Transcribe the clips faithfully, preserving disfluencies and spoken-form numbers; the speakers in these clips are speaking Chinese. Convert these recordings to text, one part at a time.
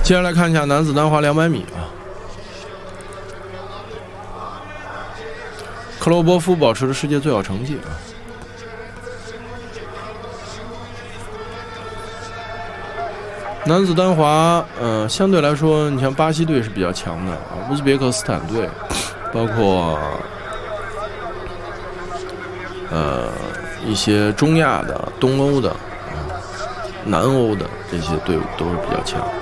接下来看一下男子单滑两百米啊，克罗波夫保持了世界最好成绩啊。男子单滑，呃，相对来说，你像巴西队是比较强的啊，乌兹别克斯坦队，包括呃一些中亚的、东欧的、呃、南欧的这些队伍都是比较强。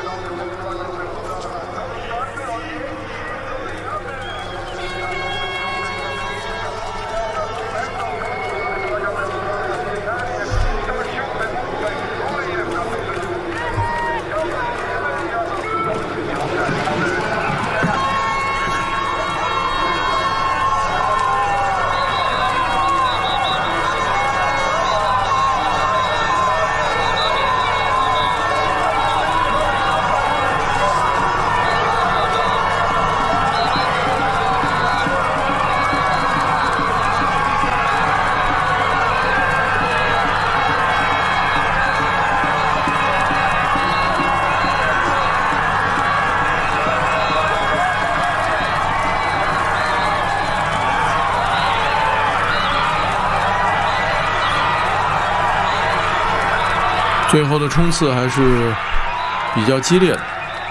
最后的冲刺还是比较激烈的。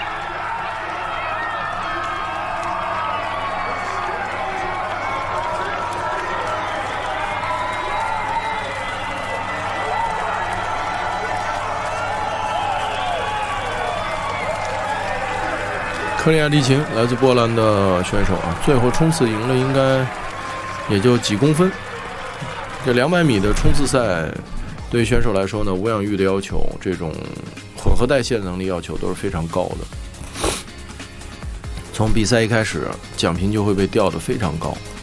科利亚利琴来自波兰的选手啊，最后冲刺赢了，应该也就几公分。这两百米的冲刺赛，对于选手来说呢，无氧阈的要求，这种混合代谢能力要求都是非常高的。从比赛一开始，奖评就会被调得非常高。